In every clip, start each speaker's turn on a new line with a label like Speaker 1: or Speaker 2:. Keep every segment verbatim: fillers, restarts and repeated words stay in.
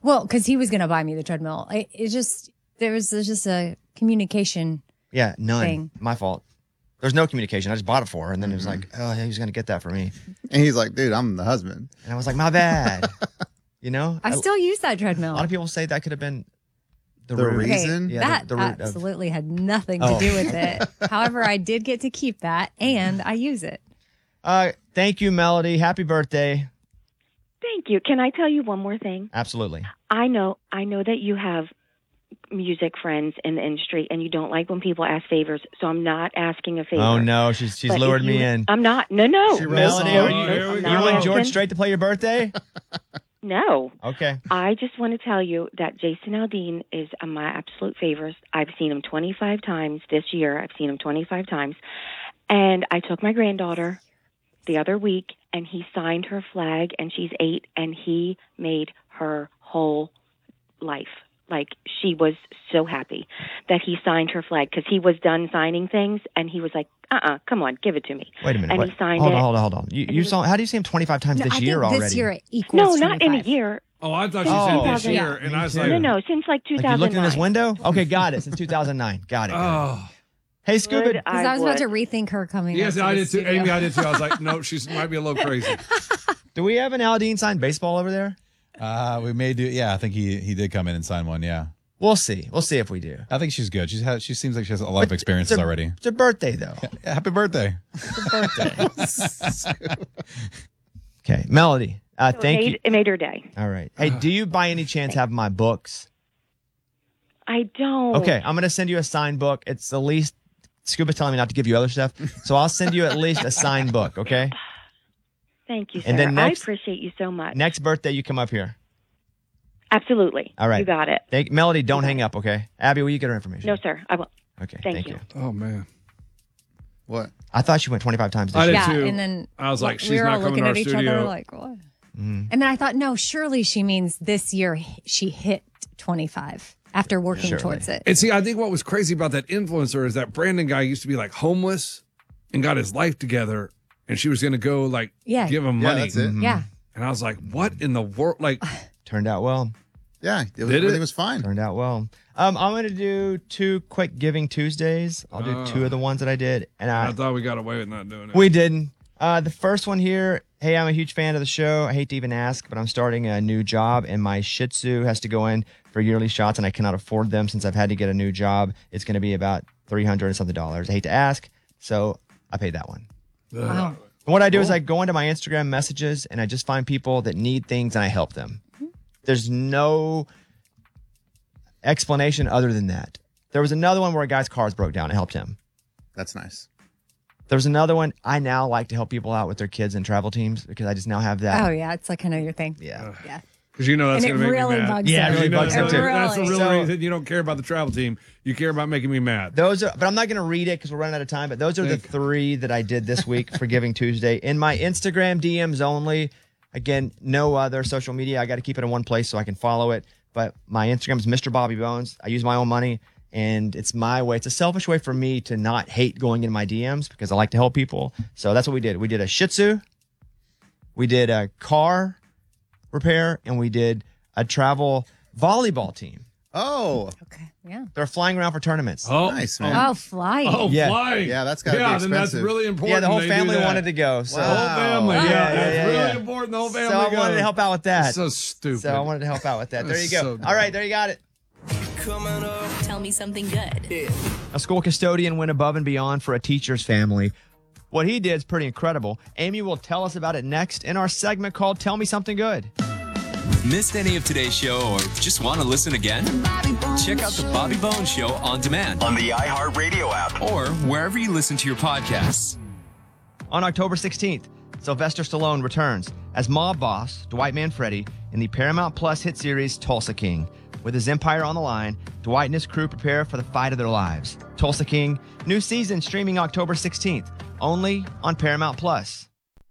Speaker 1: Well, because he was going to buy me the treadmill. I, it just, there was there's just a communication
Speaker 2: Yeah, none.
Speaker 1: thing.
Speaker 2: My fault. There's no communication. I just bought it for her, and then it was like, oh, yeah, he's going to get that for me.
Speaker 3: And he's like, dude, I'm the husband.
Speaker 2: And I was like, my bad. You know?
Speaker 1: I still use that treadmill.
Speaker 2: A lot of people say that could have been the,
Speaker 3: The
Speaker 2: root.
Speaker 3: reason?
Speaker 1: Okay,
Speaker 2: Yeah,
Speaker 1: that
Speaker 2: the- the root of-
Speaker 1: absolutely had nothing to
Speaker 2: Oh.
Speaker 1: do with it. However, I did get to keep that, and I use it.
Speaker 2: Uh, thank you, Melody. Happy birthday.
Speaker 4: Thank you. Can I tell you one more thing?
Speaker 2: Absolutely.
Speaker 4: I know, I know that you have music friends in the industry, and you don't like when people ask favors. So I'm not asking a favor.
Speaker 2: Oh, no. She's she's
Speaker 4: But
Speaker 2: lured
Speaker 4: if
Speaker 2: me
Speaker 4: you-
Speaker 2: in.
Speaker 4: I'm not. No, no.
Speaker 3: She
Speaker 4: no,
Speaker 3: rolls
Speaker 2: Melody,
Speaker 4: no,
Speaker 2: are
Speaker 4: no,
Speaker 2: you,
Speaker 4: I'm
Speaker 2: you
Speaker 4: not
Speaker 2: want George
Speaker 4: asking.
Speaker 2: Strait to play your birthday?
Speaker 4: No.
Speaker 2: Okay.
Speaker 4: I just want to tell you that Jason Aldean is uh, my absolute favorite. I've seen him twenty-five times this year. I've seen him twenty-five times. And I took my granddaughter the other week, and he signed her flag, and she's eight, and he made her whole life. Like, she was so happy that he signed her flag because he was done signing things, and he was like, uh-uh, come on, give it to me.
Speaker 2: Wait a minute.
Speaker 4: And
Speaker 2: Wait.
Speaker 4: he signed
Speaker 2: hold
Speaker 4: it.
Speaker 2: on, hold on, hold on. You, you saw, how do you see him twenty-five times
Speaker 1: No,
Speaker 2: this
Speaker 1: I
Speaker 2: year
Speaker 1: think
Speaker 2: already?
Speaker 1: this year equals
Speaker 4: No, not in a
Speaker 1: twenty-five.
Speaker 4: year.
Speaker 5: Oh, I thought you
Speaker 2: Oh.
Speaker 5: said this
Speaker 4: Yeah.
Speaker 5: year, and I was like,
Speaker 4: No, no, since like two
Speaker 2: Like
Speaker 4: thousand nine.
Speaker 2: you looked in his window? Okay, got it. Since two thousand nine. Got it. got it.
Speaker 5: oh.
Speaker 2: Hey, Scuba.
Speaker 4: Would
Speaker 1: Because I, was about to
Speaker 4: would.
Speaker 1: rethink her coming
Speaker 5: Yes,
Speaker 1: up to
Speaker 5: I
Speaker 1: the
Speaker 5: did too.
Speaker 1: studio.
Speaker 5: Amy, I did too. I was like, no, she might be a little crazy.
Speaker 2: Do we have an Aldean signed baseball over there?
Speaker 6: Uh, we may do. Yeah, I think he he did come in and sign one. Yeah,
Speaker 2: We'll see. We'll see if we do.
Speaker 6: I think she's good. She's had. She seems like she has a lot of
Speaker 2: But
Speaker 6: experiences
Speaker 2: it's her-
Speaker 6: already.
Speaker 2: It's her birthday, though.
Speaker 6: Yeah, happy birthday.
Speaker 2: Okay, Melody. Uh,
Speaker 4: So
Speaker 2: thank
Speaker 4: it
Speaker 2: you.
Speaker 4: made, It made her day.
Speaker 2: All right. Hey, do you by any chance have my books?
Speaker 4: I don't.
Speaker 2: Okay, I'm gonna send you a signed book. It's the least. Scuba's telling me not to give you other stuff, so I'll send you at least a signed book. Okay.
Speaker 4: Thank you, sir.
Speaker 2: And then next-
Speaker 4: I appreciate you so much.
Speaker 2: Next birthday, you come up here.
Speaker 4: Absolutely.
Speaker 2: All right.
Speaker 4: You got it.
Speaker 2: Thank Melody. Don't hang up. Okay. Abby, will you get her information?
Speaker 4: No, sir. I will.
Speaker 2: Okay.
Speaker 4: Thank
Speaker 2: Thank,
Speaker 4: you.
Speaker 2: you.
Speaker 5: Oh, man.
Speaker 3: What?
Speaker 2: I thought she went twenty-five times this
Speaker 5: I
Speaker 2: year.
Speaker 5: did
Speaker 1: Yeah,
Speaker 5: too.
Speaker 1: and then
Speaker 5: I was like,
Speaker 1: we
Speaker 5: she's
Speaker 1: were
Speaker 5: not
Speaker 1: all
Speaker 5: coming
Speaker 1: looking
Speaker 5: to
Speaker 1: at
Speaker 5: our
Speaker 1: each
Speaker 5: studio.
Speaker 1: other like, what?
Speaker 2: Mm.
Speaker 1: And then I thought, no, surely she means this year she hit twenty-five after working
Speaker 2: Surely.
Speaker 1: towards it.
Speaker 5: And see, I think what was crazy about that influencer is that Brandon guy used to be like homeless and got his life together, and she was going to go like
Speaker 1: Yeah.
Speaker 5: give him
Speaker 3: Yeah,
Speaker 5: money.
Speaker 3: that's it.
Speaker 1: Yeah.
Speaker 5: And I was like, what in the world? Like,
Speaker 2: Turned out well.
Speaker 3: Yeah, it was,
Speaker 5: Did it?
Speaker 3: everything was fine.
Speaker 2: Turned out well. Um, I'm gonna do two quick Giving Tuesdays. I'll do
Speaker 5: Oh.
Speaker 2: two of the ones that I did, and
Speaker 5: I
Speaker 2: I
Speaker 5: thought we got away with not doing it.
Speaker 2: we didn't. Uh, the first one here. Hey, I'm a huge fan of the show. I hate to even ask, but I'm starting a new job, and my Shih Tzu has to go in for yearly shots, and I cannot afford them since I've had to get a new job. It's going to be about three hundred and something dollars. I hate to ask, so I paid that one.
Speaker 1: Wow.
Speaker 2: And what I do is I go into my Instagram messages and I just find people that need things and I help them. There's no explanation other than that. There was another one where a guy's cars broke down. I helped him.
Speaker 3: That's nice.
Speaker 2: There was another one. I now like to help people out with their kids and travel teams because I just now have that.
Speaker 1: Oh, yeah. It's like, I know your thing.
Speaker 2: Yeah.
Speaker 1: Yeah.
Speaker 5: Because you know that's
Speaker 1: And
Speaker 5: going
Speaker 1: it
Speaker 5: to make
Speaker 1: really
Speaker 5: me mad.
Speaker 1: bugs
Speaker 2: Yeah, it
Speaker 1: him.
Speaker 2: really
Speaker 5: You know,
Speaker 2: bugs
Speaker 5: that's,
Speaker 2: him
Speaker 5: the-
Speaker 2: too.
Speaker 5: that's the real
Speaker 2: So-
Speaker 5: reason you don't care about the travel team. You care about making me mad.
Speaker 2: Those are, but I'm not going to read it because we're running out of time. But those are the
Speaker 5: Thank-
Speaker 2: three that I did this week for Giving Tuesday in my Instagram D Ms only. Again, no other social media. I got to keep it in one place so I can follow it. But my Instagram is Mister Bobby Bones. I use my own money, and it's my way. It's a selfish way for me to not hate going in my D Ms because I like to help people. So that's what we did. We did a Shih Tzu, we did a car repair, and we did a travel volleyball team.
Speaker 3: Oh,
Speaker 1: Okay. Yeah.
Speaker 2: They're flying around for tournaments.
Speaker 5: Oh,
Speaker 3: nice, man.
Speaker 1: Oh, flying.
Speaker 5: Oh,
Speaker 2: Yeah.
Speaker 5: flying.
Speaker 3: Yeah, that's gotta be
Speaker 5: Yeah, then that's
Speaker 3: expensive.
Speaker 5: really important.
Speaker 2: Yeah, the whole
Speaker 5: they do
Speaker 2: family
Speaker 5: that.
Speaker 2: wanted to go. So,
Speaker 5: The whole family.
Speaker 3: Wow.
Speaker 5: Yeah,
Speaker 2: Yeah,
Speaker 5: that's
Speaker 2: yeah,
Speaker 5: really
Speaker 2: yeah.
Speaker 5: important. The whole family
Speaker 2: so I
Speaker 5: goes.
Speaker 2: wanted to help out with that.
Speaker 5: So stupid.
Speaker 2: So I wanted to help out with that. There you
Speaker 5: That's
Speaker 2: go.
Speaker 5: so
Speaker 2: All right, there you got it.
Speaker 7: Tell me something good.
Speaker 2: A school custodian went above and beyond for a teacher's family. What he did is pretty incredible. Amy will tell us about it next in our segment called Tell Me Something Good.
Speaker 8: Missed any of today's show or just want to listen again? Check out the Bobby Bones Show on demand
Speaker 9: On the iHeartRadio app.
Speaker 8: or wherever you listen to your podcasts.
Speaker 2: On October sixteenth, Sylvester Stallone returns as mob boss Dwight Manfredi in the Paramount Plus hit series Tulsa King. With his empire on the line, Dwight and his crew prepare for the fight of their lives. Tulsa King, new season streaming October sixteenth, only on Paramount Plus.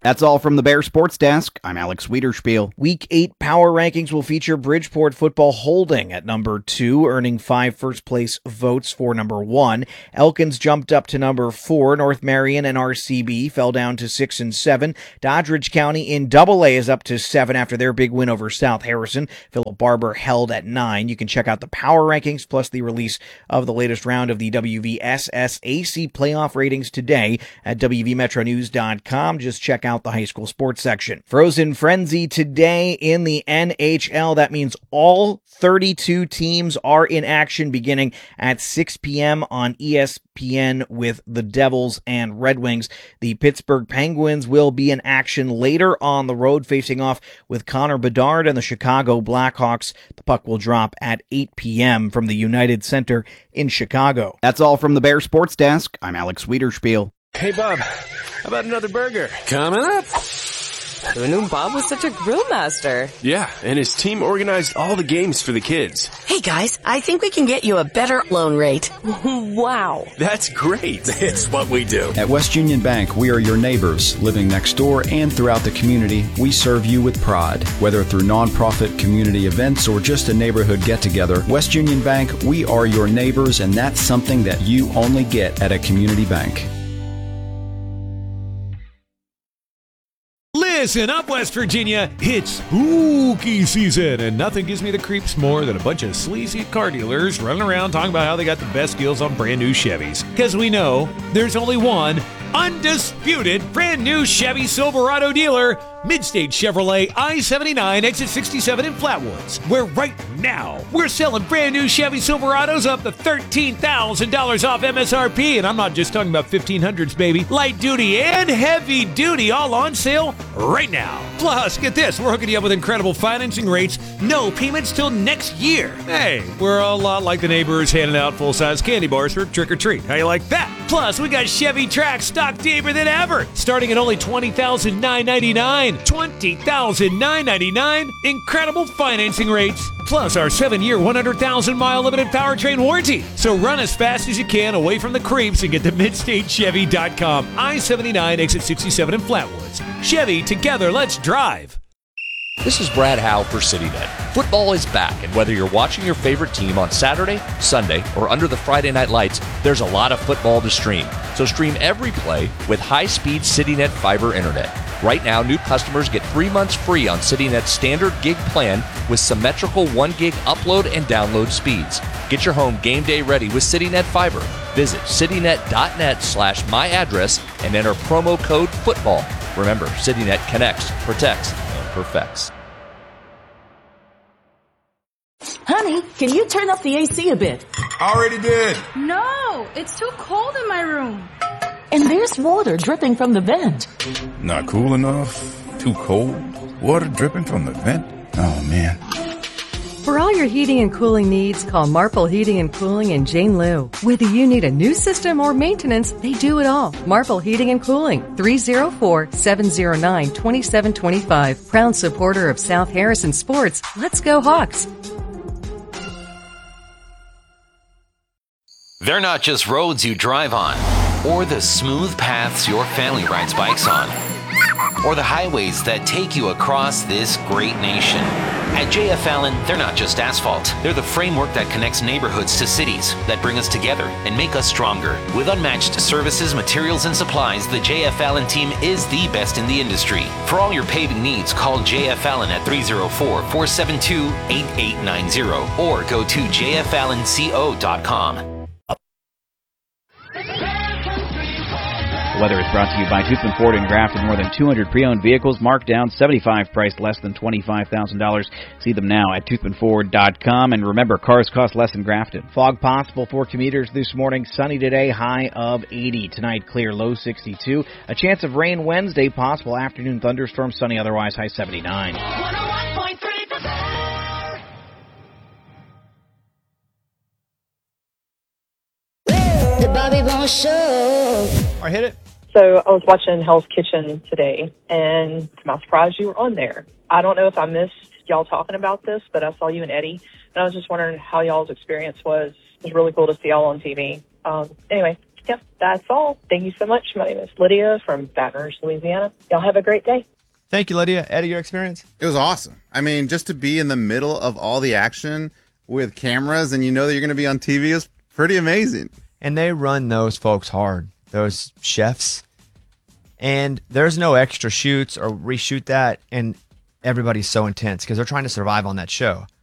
Speaker 9: That's all from the Bear Sports Desk. I'm Alex Wiederspiel. Week eight Power Rankings will feature Bridgeport football holding at number two, earning five first-place votes for number one. Elkins jumped up to number four. North Marion and R C B fell down to six and seven. Doddridge County in Double A is up to seven after their big win over South Harrison. Philip Barber held at nine. You can check out the Power Rankings plus the release of the latest round of the W V S S A C playoff ratings today at W V metro news dot com. Just check out the high school sports section. Frozen Frenzy today in the N H L. That means all thirty-two teams are in action beginning at six p.m. on E S P N with the Devils and Red Wings. The Pittsburgh Penguins will be in action later on the road facing off with Connor Bedard and the Chicago Blackhawks. The puck will drop at eight p.m. from the United Center in Chicago. That's all from the Bear Sports Desk. I'm Alex Wiederspiel.
Speaker 10: Hey, Bob, how about another burger?
Speaker 11: Coming up. Who knew Bob was such a grill master?
Speaker 10: Yeah, and his team organized all the games for the kids.
Speaker 12: Hey, guys, I think we can get you a better loan rate.
Speaker 11: Wow.
Speaker 10: That's great. It's what we do.
Speaker 13: At West Union Bank, we are your neighbors, living next door and throughout the community. We serve you with pride. Whether through nonprofit community events or just a neighborhood get-together, West Union Bank, we are your neighbors, and that's something that you only get at a community bank.
Speaker 14: Listen up, West Virginia. It's spooky season, and nothing gives me the creeps more than a bunch of sleazy car dealers running around talking about how they got the best deals on brand new Chevys. Because we know there's only one undisputed brand new Chevy Silverado dealer, Midstate Chevrolet I seventy-nine, exit sixty-seven in Flatwoods, where right now we're selling brand new Chevy Silverados up to thirteen thousand dollars off M S R P, and I'm not just talking about fifteen hundreds, baby. Light duty and heavy duty all on sale right now. Plus, get this, we're hooking you up with incredible financing rates, no payments till next year. Hey, we're a lot like the neighbors handing out full-size candy bars for trick or treat. How you like that? Plus, we got Chevy Trax stock deeper than ever, starting at only twenty thousand nine hundred ninety-nine dollars. twenty thousand nine hundred ninety-nine dollars. Incredible financing rates. Plus our seven-year, one hundred thousand mile limited powertrain warranty. So run as fast as you can away from the creeps and get to midstate chevy dot com. I seventy-nine, exit sixty-seven in Flatwoods. Chevy, together, let's drive.
Speaker 15: This is Brad Howe for CityNet. Football is back, and whether you're watching your favorite team on Saturday, Sunday, or under the Friday night lights, there's a lot of football to stream. So stream every play with high-speed CityNet fiber internet. Right now, new customers get three months free on CityNet's standard gig plan with symmetrical one gig upload and download speeds. Get your home game day ready with CityNet Fiber. Visit citynet.net slash my address and enter promo code FOOTBALL. Remember, CityNet connects, protects, and perfects.
Speaker 16: Honey, can you turn up the A C a bit?
Speaker 17: Already did.
Speaker 18: No, it's too cold in my room.
Speaker 16: And there's water dripping from the vent.
Speaker 17: Not cool enough? Too cold? Water dripping from the vent? Oh, man.
Speaker 19: For all your heating and cooling needs, call Marple Heating and Cooling in Jane Lew. Whether you need a new system or maintenance, they do it all. Marple Heating and Cooling, three oh four, seven oh nine, two seven two five. Proud supporter of South Harrison sports. Let's go Hawks.
Speaker 20: They're not just roads you drive on, or the smooth paths your family rides bikes on, or the highways that take you across this great nation. At J F Allen, they're not just asphalt. They're the framework that connects neighborhoods to cities, that bring us together and make us stronger. With unmatched services, materials, and supplies, the J F Allen team is the best in the industry. For all your paving needs, call J F Allen at three oh four, four seven two, eight eight nine oh or go to j f allen co dot com.
Speaker 9: The weather is brought to you by Toothman Ford in Grafton. More than two hundred pre-owned vehicles marked down, seventy-five priced less than twenty-five thousand dollars. See them now at toothman ford dot com. And remember, cars cost less in Grafton. Fog possible for commuters this morning. Sunny today, high of eighty. Tonight, clear, low sixty-two. A chance of rain Wednesday, possible afternoon thunderstorm. Sunny otherwise, high seventy-nine.
Speaker 21: one oh one point three
Speaker 22: The Bobby Bones Show.
Speaker 2: All right, hit it.
Speaker 23: So I was watching Hell's Kitchen today, and to my surprise, you were on there. I don't know if I missed y'all talking about this, but I saw you and Eddie, and I was just wondering how y'all's experience was. It was really cool to see y'all on T V. Um, anyway, yeah, that's all. Thank you so much. My name is Lydia from Baton Rouge, Louisiana. Y'all have a great day.
Speaker 2: Thank you, Lydia. Eddie, your experience?
Speaker 3: It was awesome. I mean, just to be in the middle of all the action with cameras and you know that you're going to be on T V is pretty amazing.
Speaker 2: And they run those folks hard, those chefs. And there's no extra shoots or reshoot that. And everybody's so intense because they're trying to survive on that show.